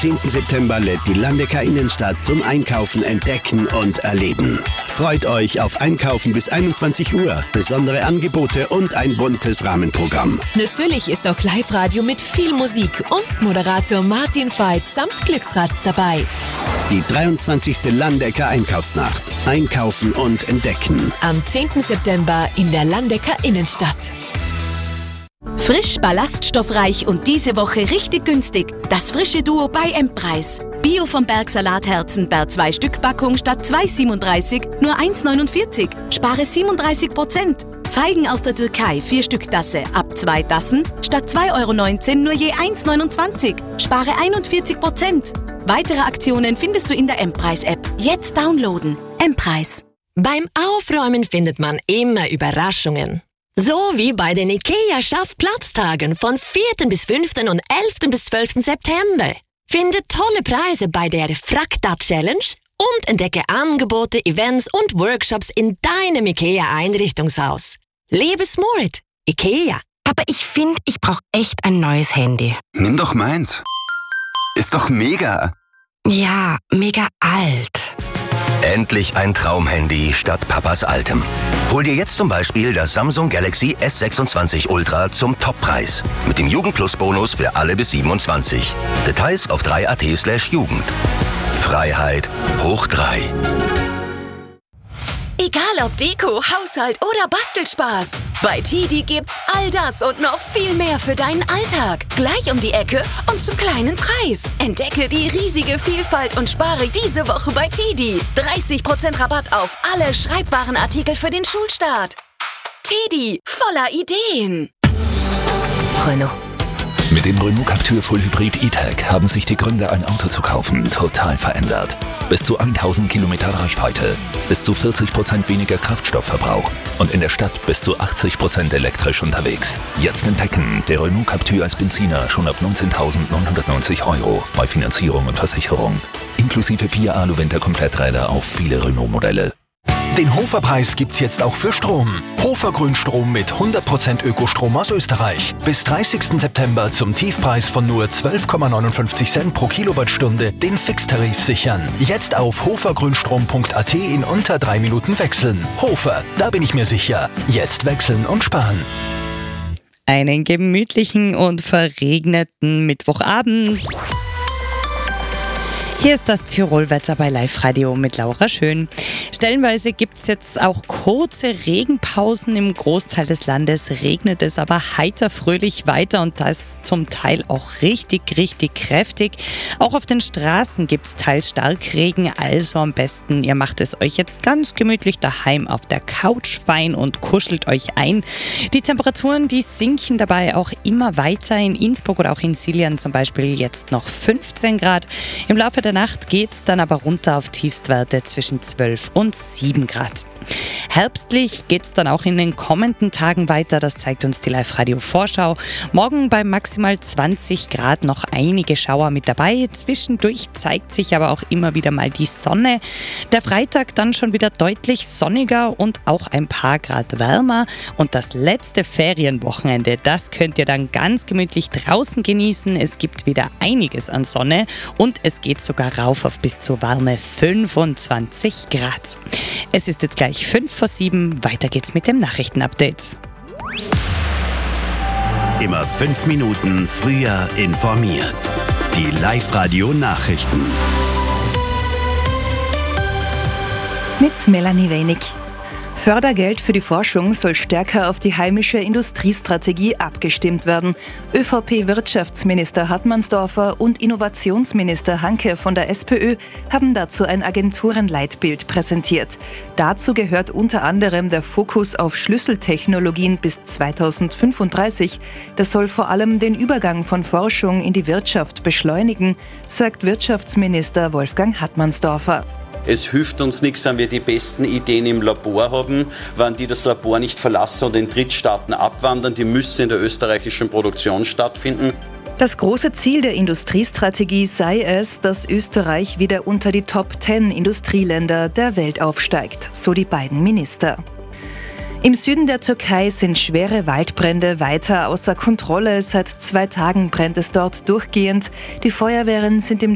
10. September lädt die Landecker Innenstadt zum Einkaufen, Entdecken und Erleben. Freut euch auf Einkaufen bis 21 Uhr, besondere Angebote und ein buntes Rahmenprogramm. Natürlich ist auch Live-Radio mit viel Musik und Moderator Martin Veit samt Glücksrad dabei. Die 23. Landecker Einkaufsnacht. Einkaufen und entdecken. Am 10. September in der Landecker Innenstadt. Frisch, ballaststoffreich und diese Woche richtig günstig. Das frische Duo bei M-Preis. Bio vom Berg Salatherzen per 2-Stück-Packung statt 2,37 nur 1,49. Spare 37%. Feigen aus der Türkei 4-Stück-Tasse ab 2 Tassen statt 2,19 € nur je 1,29. Spare 41%. Weitere Aktionen findest du in der M-Preis-App. Jetzt downloaden. M-Preis. Beim Aufräumen findet man immer Überraschungen. So wie bei den IKEA-Schaffplatztagen von 4. bis 5. und 11. bis 12. September. Finde tolle Preise bei der Frakta-Challenge und entdecke Angebote, Events und Workshops in deinem IKEA-Einrichtungshaus. Lebe smart. IKEA. Aber ich finde, ich brauche echt ein neues Handy. Nimm doch meins. Ist doch mega. Ja, mega alt. Endlich ein Traumhandy statt Papas altem. Hol dir jetzt zum Beispiel das Samsung Galaxy S26 Ultra zum Toppreis. Mit dem Jugend-Plus-Bonus für alle bis 27. Details auf 3.at/Jugend. Freiheit hoch 3. Egal ob Deko, Haushalt oder Bastelspaß. Bei TIDI gibt's all das und noch viel mehr für deinen Alltag. Gleich um die Ecke und zum kleinen Preis. Entdecke die riesige Vielfalt und spare diese Woche bei TIDI. 30% Rabatt auf alle Schreibwarenartikel für den Schulstart. TIDI, voller Ideen. Renault. Mit dem Renault Captur Full Hybrid E-Tech haben sich die Gründe, ein Auto zu kaufen, total verändert. Bis zu 1000 Kilometer Reichweite, bis zu 40% weniger Kraftstoffverbrauch und in der Stadt bis zu 80% elektrisch unterwegs. Jetzt entdecken, der Renault Captur als Benziner schon ab 19.990 € bei Finanzierung und Versicherung. Inklusive 4 Alu-Winter-Kompletträder auf viele Renault-Modelle. Den Hofer-Preis gibt's jetzt auch für Strom. Hofer Grünstrom mit 100% Ökostrom aus Österreich. Bis 30. September zum Tiefpreis von nur 12,59 Cent pro Kilowattstunde den Fixtarif sichern. Jetzt auf hofergrünstrom.at in unter 3 Minuten wechseln. Hofer, da bin ich mir sicher. Jetzt wechseln und sparen. Einen gemütlichen und verregneten Mittwochabend. Hier ist das Tirolwetter bei Live-Radio mit Laura Schön. Stellenweise gibt es jetzt auch kurze Regenpausen. Im Großteil des Landes regnet es aber heiter fröhlich weiter und das zum Teil auch richtig kräftig. Auch auf den Straßen gibt es teils Starkregen, also am besten, ihr macht es euch jetzt ganz gemütlich daheim auf der Couch fein und kuschelt euch ein. Die Temperaturen, die sinken dabei auch immer weiter. In Innsbruck oder auch in Siljan zum Beispiel jetzt noch 15 Grad. Im Laufe der Nacht geht es dann aber runter auf Tiefstwerte zwischen 12 und 7 Grad. Herbstlich geht es dann auch in den kommenden Tagen weiter, das zeigt uns die Live-Radio-Vorschau. Morgen bei maximal 20 Grad noch einige Schauer mit dabei. Zwischendurch zeigt sich aber auch immer wieder mal die Sonne. Der Freitag dann schon wieder deutlich sonniger und auch ein paar Grad wärmer. Und das letzte Ferienwochenende, das könnt ihr dann ganz gemütlich draußen genießen. Es gibt wieder einiges an Sonne und es geht sogar rauf auf bis zu warme 25 Grad. Es ist jetzt gleich 5:07. Weiter geht's mit dem Nachrichtenupdate. Immer 5 Minuten früher informiert. Die Live-Radio-Nachrichten. Mit Melanie Wenig. Fördergeld für die Forschung soll stärker auf die heimische Industriestrategie abgestimmt werden. ÖVP-Wirtschaftsminister Hartmannsdorfer und Innovationsminister Hanke von der SPÖ haben dazu ein Agenturenleitbild präsentiert. Dazu gehört unter anderem der Fokus auf Schlüsseltechnologien bis 2035. Das soll vor allem den Übergang von Forschung in die Wirtschaft beschleunigen, sagt Wirtschaftsminister Wolfgang Hartmannsdorfer. Es hilft uns nichts, wenn wir die besten Ideen im Labor haben, wenn die das Labor nicht verlassen und in Drittstaaten abwandern. Die müssen in der österreichischen Produktion stattfinden. Das große Ziel der Industriestrategie sei es, dass Österreich wieder unter die Top 10 Industrieländer der Welt aufsteigt, so die beiden Minister. Im Süden der Türkei sind schwere Waldbrände weiter außer Kontrolle. Seit 2 Tagen brennt es dort durchgehend. Die Feuerwehren sind im